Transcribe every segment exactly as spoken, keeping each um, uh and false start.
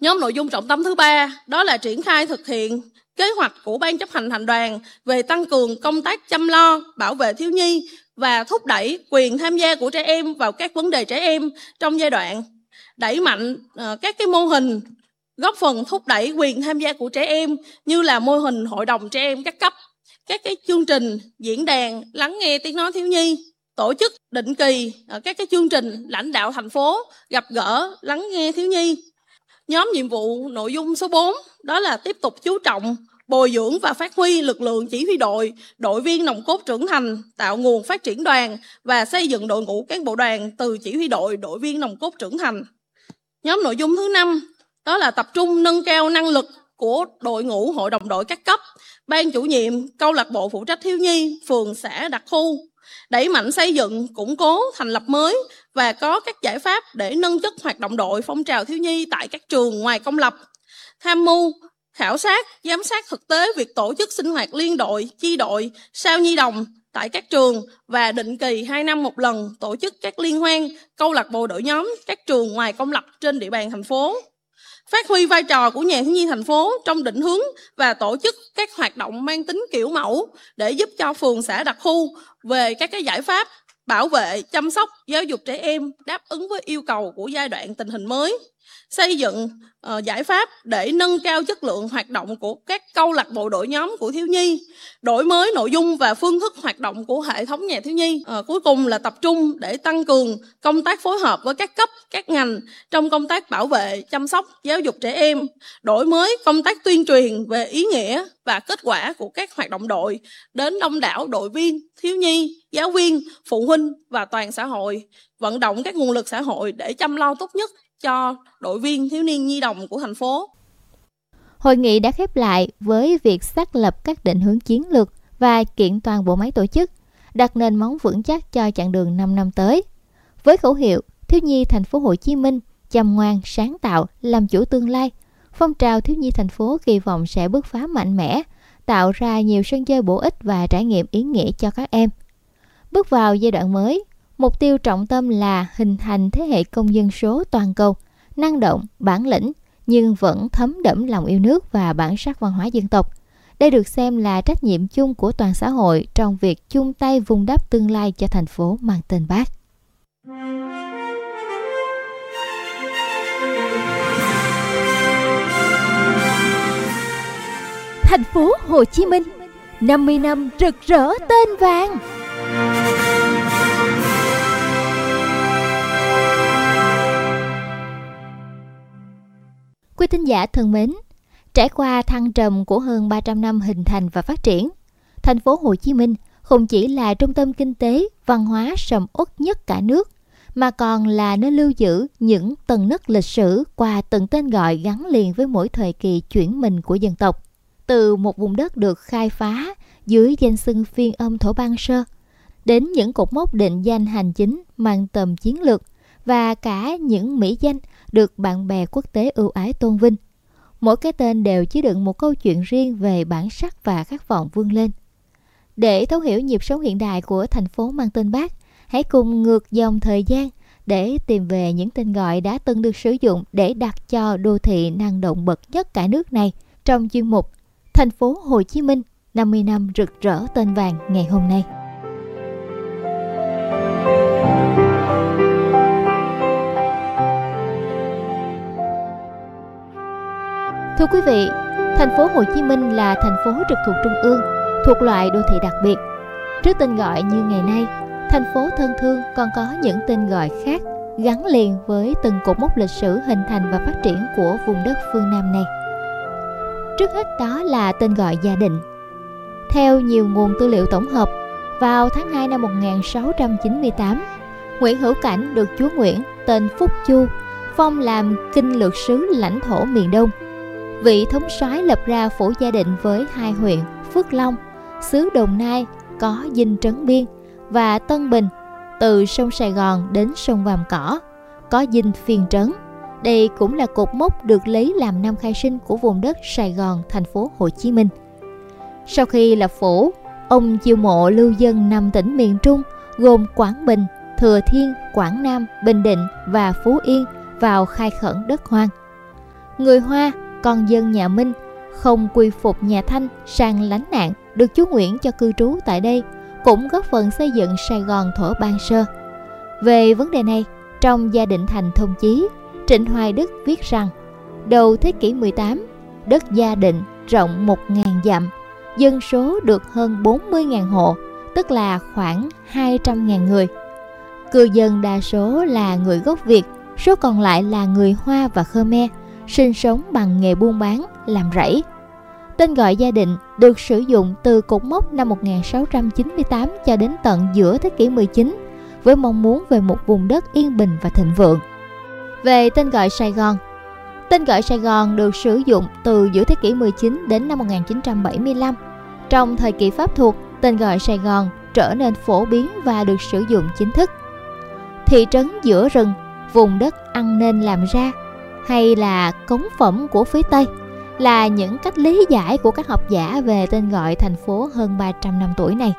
Nhóm nội dung trọng tâm thứ ba đó là triển khai thực hiện kế hoạch của Ban chấp hành thành đoàn về tăng cường công tác chăm lo, bảo vệ thiếu nhi và thúc đẩy quyền tham gia của trẻ em vào các vấn đề trẻ em trong giai đoạn đẩy mạnh uh, các cái mô hình góp phần thúc đẩy quyền tham gia của trẻ em như là mô hình hội đồng trẻ em các cấp, các cái chương trình diễn đàn lắng nghe tiếng nói thiếu nhi, tổ chức định kỳ uh, các cái chương trình lãnh đạo thành phố gặp gỡ lắng nghe thiếu nhi. Nhóm nhiệm vụ nội dung số bốn đó là tiếp tục chú trọng bồi dưỡng và phát huy lực lượng chỉ huy đội, đội viên nòng cốt trưởng thành, tạo nguồn phát triển đoàn và xây dựng đội ngũ cán bộ đoàn từ chỉ huy đội, đội viên nòng cốt trưởng thành. Nhóm nội dung thứ năm đó là tập trung nâng cao năng lực của đội ngũ hội đồng đội các cấp, ban chủ nhiệm, câu lạc bộ phụ trách thiếu nhi, phường xã đặc khu, đẩy mạnh xây dựng, củng cố, thành lập mới và có các giải pháp để nâng chất hoạt động đội phong trào thiếu nhi tại các trường ngoài công lập, tham mưu, khảo sát, giám sát thực tế việc tổ chức sinh hoạt liên đội, chi đội, sao nhi đồng tại các trường và định kỳ hai năm một lần tổ chức các liên hoan, câu lạc bộ đội nhóm các trường ngoài công lập trên địa bàn thành phố. Phát huy vai trò của nhà thiếu nhi thành phố trong định hướng và tổ chức các hoạt động mang tính kiểu mẫu để giúp cho phường xã đặc khu về các cái giải pháp bảo vệ, chăm sóc, giáo dục trẻ em đáp ứng với yêu cầu của giai đoạn tình hình mới. Xây dựng uh, giải pháp để nâng cao chất lượng hoạt động của các câu lạc bộ đội nhóm của thiếu nhi, đổi mới nội dung và phương thức hoạt động của hệ thống nhà thiếu nhi. Uh, cuối cùng là tập trung để tăng cường công tác phối hợp với các cấp, các ngành trong công tác bảo vệ, chăm sóc, giáo dục trẻ em, đổi mới công tác tuyên truyền về ý nghĩa và kết quả của các hoạt động đội đến đông đảo đội viên, thiếu nhi, giáo viên, phụ huynh và toàn xã hội, vận động các nguồn lực xã hội để chăm lo tốt nhất cho đội viên thiếu niên nhi đồng của thành phố. Hội nghị đã khép lại với việc xác lập các định hướng chiến lược và kiện toàn bộ máy tổ chức, đặt nền móng vững chắc cho chặng đường năm năm tới. Với khẩu hiệu Thiếu nhi thành phố Hồ Chí Minh, chăm ngoan, sáng tạo, làm chủ tương lai, phong trào thiếu nhi thành phố kỳ vọng sẽ bứt phá mạnh mẽ, tạo ra nhiều sân chơi bổ ích và trải nghiệm ý nghĩa cho các em. Bước vào giai đoạn mới, mục tiêu trọng tâm là hình thành thế hệ công dân số toàn cầu, năng động, bản lĩnh, nhưng vẫn thấm đẫm lòng yêu nước và bản sắc văn hóa dân tộc. Đây được xem là trách nhiệm chung của toàn xã hội trong việc chung tay vun đắp tương lai cho thành phố mang tên Bác. Thành phố Hồ Chí Minh, năm mươi năm rực rỡ tên vàng. Quý thính giả thân mến, trải qua thăng trầm của hơn ba trăm năm hình thành và phát triển, thành phố Hồ Chí Minh không chỉ là trung tâm kinh tế, văn hóa sầm uất nhất cả nước, mà còn là nơi lưu giữ những tầng nấc lịch sử qua từng tên gọi gắn liền với mỗi thời kỳ chuyển mình của dân tộc. Từ một vùng đất được khai phá dưới danh xưng phiên âm thổ Ban Sơ, đến những cột mốc định danh hành chính mang tầm chiến lược và cả những mỹ danh được bạn bè quốc tế ưu ái tôn vinh. Mỗi cái tên đều chứa đựng một câu chuyện riêng về bản sắc và khát vọng vươn lên. Để thấu hiểu nhịp sống hiện đại của thành phố mang tên Bác, hãy cùng ngược dòng thời gian để tìm về những tên gọi đã từng được sử dụng để đặt cho đô thị năng động bậc nhất cả nước này trong chuyên mục Thành phố Hồ Chí Minh, năm mươi năm rực rỡ tên vàng ngày hôm nay. Thưa quý vị, thành phố Hồ Chí Minh là thành phố trực thuộc trung ương, thuộc loại đô thị đặc biệt. Trước tên gọi như ngày nay, thành phố thân thương còn có những tên gọi khác gắn liền với từng cột mốc lịch sử hình thành và phát triển của vùng đất phương Nam này. Trước hết đó là tên gọi Gia Định. Theo nhiều nguồn tư liệu tổng hợp, vào tháng hai năm một nghìn sáu trăm chín mươi tám, Nguyễn Hữu Cảnh được chúa Nguyễn tên Phúc Chu phong làm kinh lược sứ lãnh thổ miền Đông. Vị thống soái lập ra phủ Gia Định với hai huyện Phước Long, xứ Đồng Nai có dinh Trấn Biên, và Tân Bình, từ sông Sài Gòn đến sông Vàm Cỏ có dinh Phiên Trấn. Đây cũng là cột mốc được lấy làm năm khai sinh của vùng đất Sài Gòn, thành phố Hồ Chí Minh. Sau khi lập phủ, ông chiêu mộ lưu dân năm tỉnh miền Trung gồm Quảng Bình, Thừa Thiên, Quảng Nam, Bình Định và Phú Yên vào khai khẩn đất hoang. Người Hoa, con dân nhà Minh, không quy phục nhà Thanh sang lánh nạn, được chúa Nguyễn cho cư trú tại đây, cũng góp phần xây dựng Sài Gòn thuở ban sơ. Về vấn đề này, trong Gia Định Thành Thông Chí, Trịnh Hoài Đức viết rằng, đầu thế kỷ mười tám, đất Gia Định rộng một nghìn dặm, dân số được hơn bốn mươi nghìn hộ, tức là khoảng hai trăm nghìn người. Cư dân đa số là người gốc Việt, số còn lại là người Hoa và Khmer, sinh sống bằng nghề buôn bán, làm rẫy. Tên gọi Gia Định được sử dụng từ cột mốc năm một nghìn sáu trăm chín mươi tám cho đến tận giữa thế kỷ mười chín, với mong muốn về một vùng đất yên bình và thịnh vượng. Về tên gọi Sài Gòn, tên gọi Sài Gòn được sử dụng từ giữa thế kỷ mười chín đến năm một nghìn chín trăm bảy mươi lăm. Trong thời kỳ Pháp thuộc, tên gọi Sài Gòn trở nên phổ biến và được sử dụng chính thức. Thị trấn giữa rừng, vùng đất ăn nên làm ra, hay là cống phẩm của phía Tây, là những cách lý giải của các học giả về tên gọi thành phố hơn ba trăm năm tuổi này.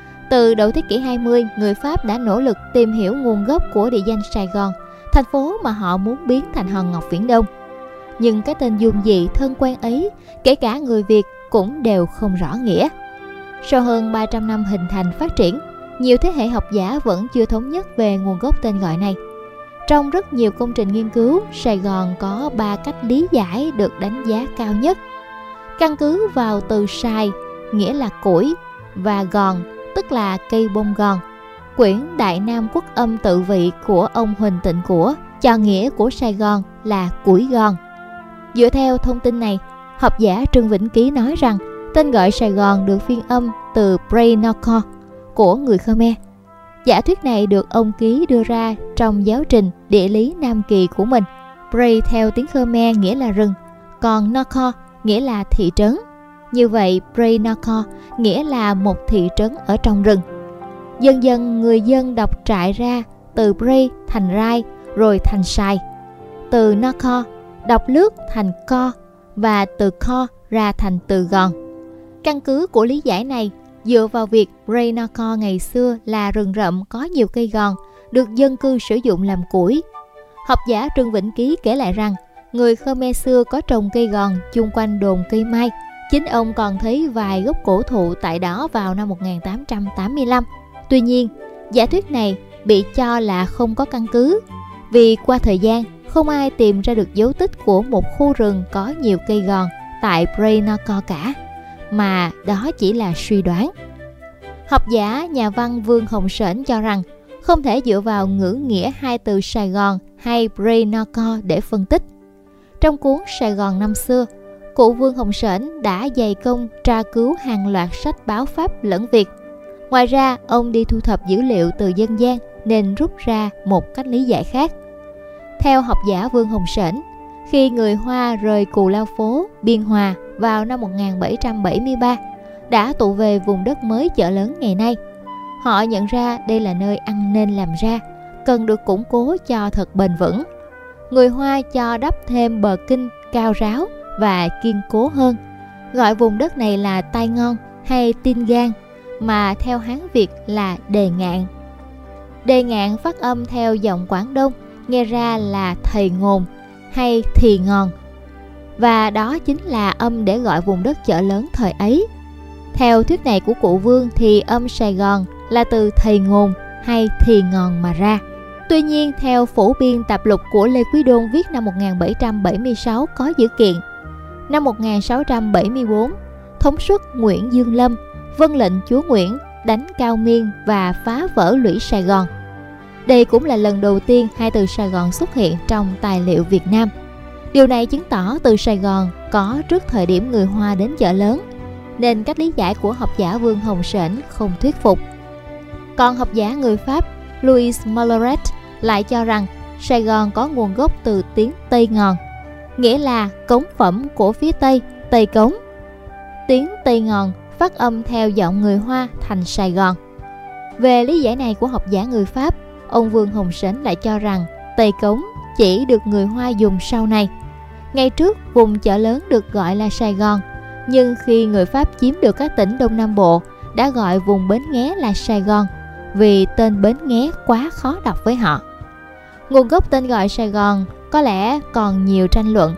Từ đầu thế kỷ hai mươi, người Pháp đã nỗ lực tìm hiểu nguồn gốc của địa danh Sài Gòn, thành phố mà họ muốn biến thành hòn ngọc Viễn Đông. Nhưng cái tên dung dị thân quen ấy, kể cả người Việt cũng đều không rõ nghĩa. Sau hơn ba trăm năm hình thành phát triển, nhiều thế hệ học giả vẫn chưa thống nhất về nguồn gốc tên gọi này. Trong rất nhiều công trình nghiên cứu, Sài Gòn có ba cách lý giải được đánh giá cao nhất. Căn cứ vào từ sài, nghĩa là củi, và gòn, tức là cây bông gòn. Quyển Đại Nam Quốc âm tự vị của ông Huỳnh Tịnh Của cho nghĩa của Sài Gòn là củi gòn. Dựa theo thông tin này, học giả Trương Vĩnh Ký nói rằng tên gọi Sài Gòn được phiên âm từ Prey Noko của người Khmer. Giả thuyết này được ông Ký đưa ra trong giáo trình địa lý Nam Kỳ của mình. Prey theo tiếng Khmer nghĩa là rừng, còn Noko nghĩa là thị trấn. Như vậy, Prey Noko nghĩa là một thị trấn ở trong rừng. Dần dần người dân đọc trại ra từ Prey thành Rai, rồi thành Sài. Từ Noko đọc lướt thành Co, và từ Co ra thành từ Gòn. Căn cứ của lý giải này dựa vào việc Prey Noko ngày xưa là rừng rậm có nhiều cây gòn, được dân cư sử dụng làm củi. Học giả Trương Vĩnh Ký kể lại rằng, người Khmer xưa có trồng cây gòn chung quanh đồn cây mai. Chính ông còn thấy vài gốc cổ thụ tại đó vào năm một nghìn tám trăm tám mươi lăm. Tuy nhiên, giả thuyết này bị cho là không có căn cứ, vì qua thời gian không ai tìm ra được dấu tích của một khu rừng có nhiều cây gòn tại Prey Noko cả, mà đó chỉ là suy đoán. Học giả nhà văn Vương Hồng Sển cho rằng không thể dựa vào ngữ nghĩa hai từ Sài Gòn hay Prey Noko để phân tích. Trong cuốn Sài Gòn năm xưa, cụ Vương Hồng Sển đã dày công tra cứu hàng loạt sách báo Pháp lẫn Việt. Ngoài ra, ông đi thu thập dữ liệu từ dân gian nên rút ra một cách lý giải khác. Theo học giả Vương Hồng Sển, khi người Hoa rời Cù Lao Phố, Biên Hòa vào năm một nghìn bảy trăm bảy mươi ba, đã tụ về vùng đất mới Chợ Lớn ngày nay. Họ nhận ra đây là nơi ăn nên làm ra, cần được củng cố cho thật bền vững. Người Hoa cho đắp thêm bờ kinh cao ráo và kiên cố hơn, gọi vùng đất này là Tai Ngon hay Tin Gan, mà theo Hán Việt là Đề Ngạn. Đề Ngạn phát âm theo giọng Quảng Đông, nghe ra là thầy ngồn hay thì ngon, và đó chính là âm để gọi vùng đất Chợ Lớn thời ấy. Theo thuyết này của cụ Vương thì âm Sài Gòn là từ thầy ngồn hay thì ngon mà ra. Tuy nhiên, theo phổ biên tập lục của Lê Quý Đôn viết năm một nghìn bảy trăm bảy mươi sáu có dữ kiện, năm một nghìn sáu trăm bảy mươi tư, thống suất Nguyễn Dương Lâm vâng lệnh chúa Nguyễn đánh Cao Miên và phá vỡ lũy Sài Gòn. Đây cũng là lần đầu tiên hai từ Sài Gòn xuất hiện trong tài liệu Việt Nam. Điều này chứng tỏ từ Sài Gòn có trước thời điểm người Hoa đến Chợ Lớn, nên cách lý giải của học giả Vương Hồng Sển không thuyết phục. Còn học giả người Pháp Louis Malleret lại cho rằng Sài Gòn có nguồn gốc từ tiếng Tây Ngòn, nghĩa là cống phẩm của phía Tây, Tây Cống. Tiếng Tây Ngòn phát âm theo giọng người Hoa thành Sài Gòn. Về lý giải này của học giả người Pháp, ông Vương Hồng Sển lại cho rằng Tây Cống chỉ được người Hoa dùng sau này. Ngày trước, vùng Chợ Lớn được gọi là Sài Gòn, nhưng khi người Pháp chiếm được các tỉnh Đông Nam Bộ, đã gọi vùng Bến Nghé là Sài Gòn, vì tên Bến Nghé quá khó đọc với họ. Nguồn gốc tên gọi Sài Gòn có lẽ còn nhiều tranh luận.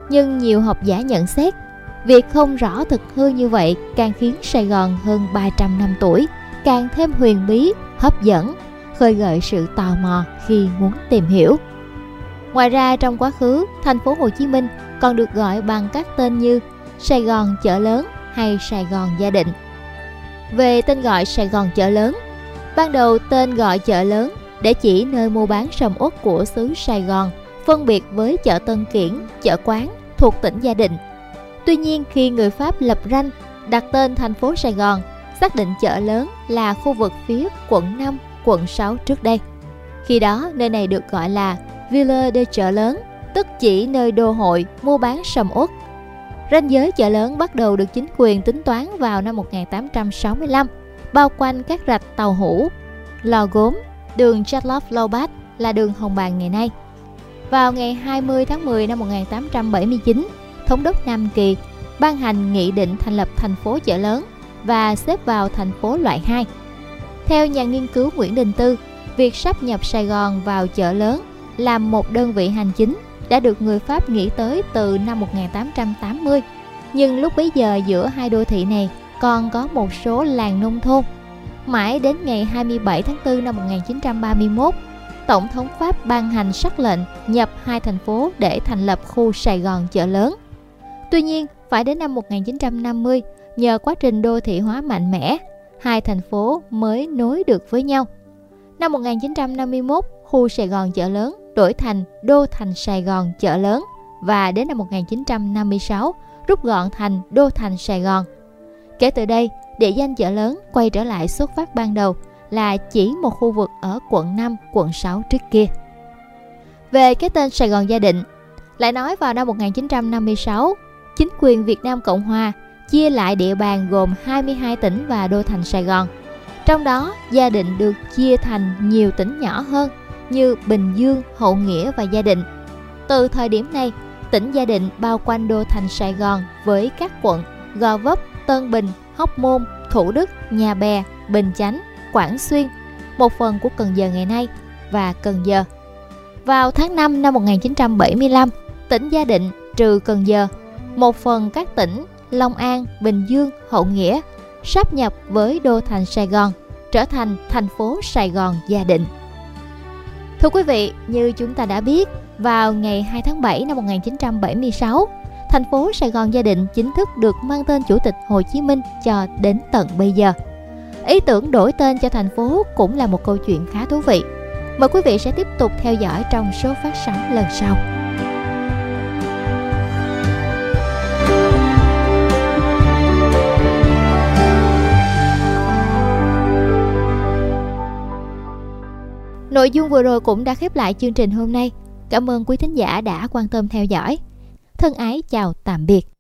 Nhưng nhiều học giả nhận xét, việc không rõ thực hư như vậy càng khiến Sài Gòn hơn ba trăm năm tuổi càng thêm huyền bí, hấp dẫn, khơi gợi sự tò mò khi muốn tìm hiểu. Ngoài ra, trong quá khứ, thành phố Hồ Chí Minh còn được gọi bằng các tên như Sài Gòn Chợ Lớn hay Sài Gòn Gia Định. Về tên gọi Sài Gòn Chợ Lớn, ban đầu tên gọi chợ lớn để chỉ nơi mua bán sầm uất của xứ Sài Gòn, phân biệt với chợ Tân Kiển, chợ Quán thuộc tỉnh Gia Định. Tuy nhiên, khi người Pháp lập ranh đặt tên thành phố Sài Gòn, xác định chợ lớn là khu vực phía quận năm, quận sáu trước đây. Khi đó, nơi này được gọi là Ville de Chợ Lớn, tức chỉ nơi đô hội mua bán sầm uất. Ranh giới chợ lớn bắt đầu được chính quyền tính toán vào năm một nghìn tám trăm sáu mươi lăm, bao quanh các rạch tàu hũ, lò gốm, đường Châteauneuf Lobat là đường Hồng Bàng ngày nay. Vào ngày hai mươi tháng mười năm một nghìn tám trăm bảy mươi chín, Thống đốc Nam Kỳ ban hành nghị định thành lập thành phố chợ lớn và xếp vào thành phố loại hai. Theo nhà nghiên cứu Nguyễn Đình Tư, việc sáp nhập Sài Gòn vào chợ lớn làm một đơn vị hành chính đã được người Pháp nghĩ tới từ năm một nghìn tám trăm tám mươi. Nhưng lúc bấy giờ giữa hai đô thị này còn có một số làng nông thôn. Mãi đến ngày hai mươi bảy tháng tư năm một nghìn chín trăm ba mươi mốt, Tổng thống Pháp ban hành sắc lệnh nhập hai thành phố để thành lập khu Sài Gòn Chợ Lớn. Tuy nhiên, phải đến năm một nghìn chín trăm năm mươi, nhờ quá trình đô thị hóa mạnh mẽ, hai thành phố mới nối được với nhau. Năm một nghìn chín trăm năm mươi mốt, khu Sài Gòn Chợ Lớn đổi thành Đô thành Sài Gòn Chợ Lớn và đến năm một nghìn chín trăm năm mươi sáu rút gọn thành Đô thành Sài Gòn. Kể từ đây, địa danh chợ lớn quay trở lại xuất phát ban đầu là chỉ một khu vực ở quận năm, quận sáu trước kia. Về cái tên Sài Gòn Gia Định, lại nói vào năm một nghìn chín trăm năm mươi sáu, chính quyền Việt Nam Cộng Hòa chia lại địa bàn gồm hai mươi hai tỉnh và đô thành Sài Gòn. Trong đó, Gia Định được chia thành nhiều tỉnh nhỏ hơn như Bình Dương, Hậu Nghĩa và Gia Định. Từ thời điểm này, tỉnh Gia Định bao quanh đô thành Sài Gòn với các quận Gò Vấp, Tân Bình, Hóc Môn, Thủ Đức, Nhà Bè, Bình Chánh, Quảng Xuyên, một phần của Cần Giờ ngày nay và Cần Giờ. Vào tháng năm năm một nghìn chín trăm bảy mươi lăm, tỉnh Gia Định trừ Cần Giờ, một phần các tỉnh Long An, Bình Dương, Hậu Nghĩa sáp nhập với đô thành Sài Gòn, trở thành thành phố Sài Gòn Gia Định. Thưa quý vị, như chúng ta đã biết, vào ngày hai tháng bảy năm một nghìn chín trăm bảy mươi sáu, thành phố Sài Gòn Gia Định chính thức được mang tên Chủ tịch Hồ Chí Minh cho đến tận bây giờ. Ý tưởng đổi tên cho thành phố cũng là một câu chuyện khá thú vị. Mời quý vị sẽ tiếp tục theo dõi trong số phát sóng lần sau. Nội dung vừa rồi cũng đã khép lại chương trình hôm nay. Cảm ơn quý thính giả đã quan tâm theo dõi. Thân ái chào tạm biệt.